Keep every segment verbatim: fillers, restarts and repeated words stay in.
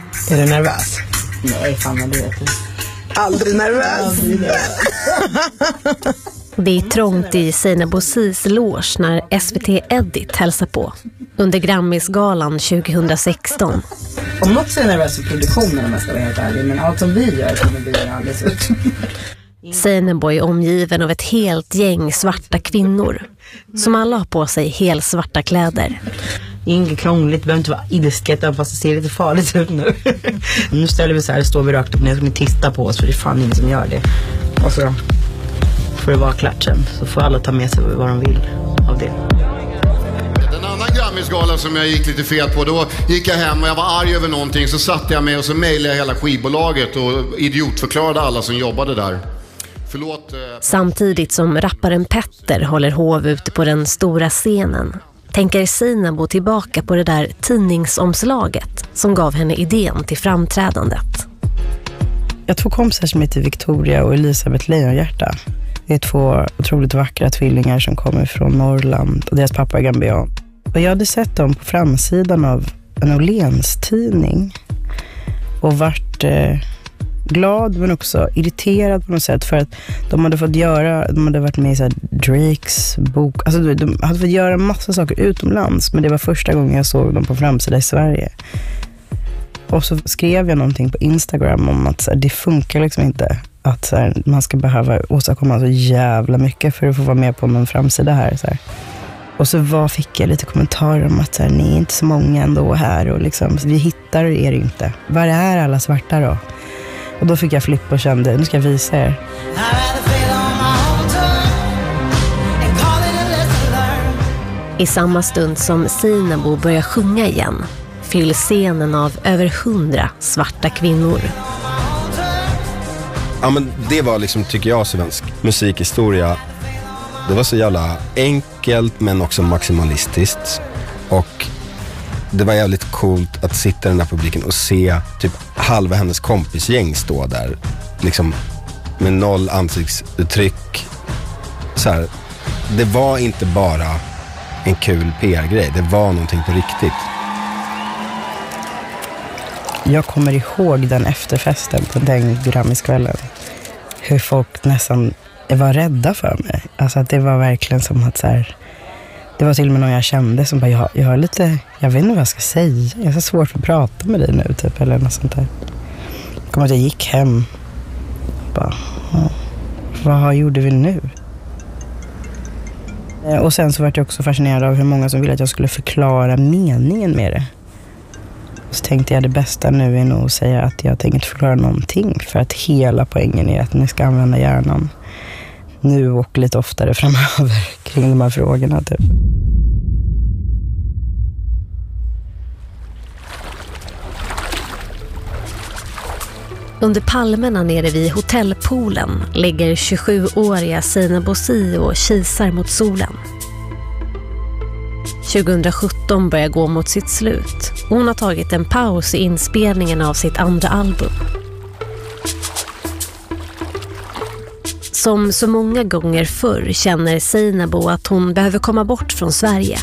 Är du nervös? Nej, fan vad det vet du. Aldrig nervös. Det är trångt i Seinabo Bouzies loge när S V T Edit hälsar på under Grammisgalan tjugohundrasexton. Om något så är nervös för produktionen om jag ska vara helt ärlig, men allt som vi gör kommer bli alldeles ut. Seinabo är omgiven av ett helt gäng svarta kvinnor som alla har på sig helt svarta kläder. Inget krångligt, det behöver inte vara ilsket fast det ser lite farligt ut nu. Nu ställer vi så här, står vi rakt upp ner så ni tittar på oss för det är fan ingen som gör det. Och så får det vara klart sen, så får alla ta med sig vad de vill av det. En annan Grammisgala som jag gick lite fel på, då gick jag hem och jag var arg över någonting, så satt jag med och så mejlade jag hela skivbolaget och idiotförklarade alla som jobbade där. Förlåt. Eh... Samtidigt som rapparen Petter håller hov ute på den stora scenen tänker Seinabo tillbaka på det där tidningsomslaget som gav henne idén till framträdandet. Jag har två kompisar som heter Victoria och Elisabeth Lejonhjärta. Det är två otroligt vackra tvillingar som kommer från Norrland och deras pappa är gambian. Och jag hade sett dem på framsidan av en Åhléns tidning och varit eh, glad men också irriterad på något sätt för att de hade fått göra, de hade varit med i så här Drakes bok, alltså de hade fått göra massa saker utomlands, men det var första gången jag såg dem på framsidan i Sverige. Och så skrev jag någonting på Instagram om att så här, det funkar liksom inte att så här, man ska behöva åstadkomma så jävla mycket för att få vara med på en framsida här. Så här. Och så var, fick jag lite kommentarer om att så här, ni är inte så många ändå här och liksom, vi hittar er inte. Var är alla svarta då? Och då fick jag flipp och kände, nu ska jag visa er. I samma stund som Seinabo börjar sjunga igen fylls scenen av över hundra svarta kvinnor. Ja, men det var liksom, tycker jag, svensk musikhistoria. Det var så jävla enkelt men också maximalistiskt. Och det var jävligt coolt att sitta i den här publiken och se typ halva hennes kompisgäng stå där. Liksom med noll ansiktsuttryck. Så här, det var inte bara en kul P R-grej. Det var någonting på riktigt. Jag kommer ihåg den efterfesten på den Grammiskvällen. Hur folk nästan var rädda för mig. Alltså att det var verkligen som att så här, det var till och med någon jag kände som bara, jag, jag har lite, jag vet inte vad jag ska säga. Jag har så svårt att prata med dig nu typ, eller något sånt där. Jag kommer att jag gick hem. Bara, vad gjorde vi nu? Och sen så var jag också fascinerad av hur många som ville att jag skulle förklara meningen med det. Så tänkte jag det bästa nu är nog att säga att jag tänker inte förklara någonting. För att hela poängen är att ni ska använda hjärnan nu och lite oftare framöver kring de här frågorna typ. Under palmerna nere vid hotellpoolen ligger tjugosjuåriga Seinabo Bouzie och kisar mot solen. tjugosjutton börjar gå mot sitt slut och hon har tagit en paus i inspelningen av sitt andra album. Som så många gånger förr känner Seinabo att hon behöver komma bort från Sverige.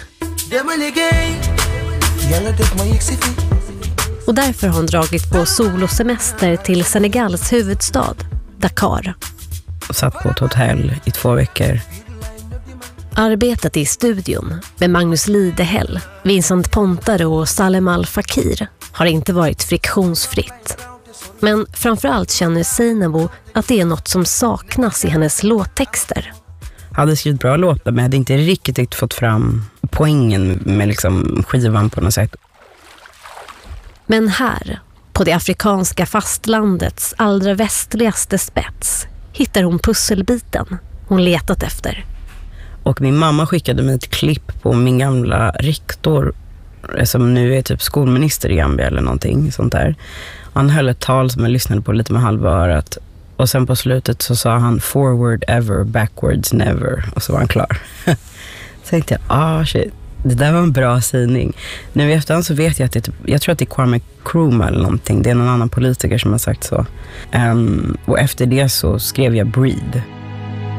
Och därför har hon dragit på solosemester till Senegals huvudstad, Dakar. Och satt på ett hotell i två veckor. Arbetet i studion med Magnus Lidehäll, Vincent Pontare och Salem Al Fakir har inte varit friktionsfritt. Men framförallt känner Seinabo att det är något som saknas i hennes låttexter. Jag hade skrivit bra låtar men jag hade inte riktigt fått fram poängen med liksom skivan på något sätt. Men här, på det afrikanska fastlandets allra västligaste spets, hittar hon pusselbiten hon letat efter. Och min mamma skickade mig ett klipp på min gamla rektor som nu är typ skolminister i Gambia eller någonting sånt där. Han höll ett tal som jag lyssnade på lite med halva örat. Och sen på slutet så sa han forward ever, backwards never. Och så var han klar. Så tänkte jag, ah shit, det där var en bra sägning. Nu i efterhand så vet jag att det är typ, jag tror att det är Kwame Nkrumah eller någonting. Det är någon annan politiker som har sagt så. Um, och efter det så skrev jag Breed.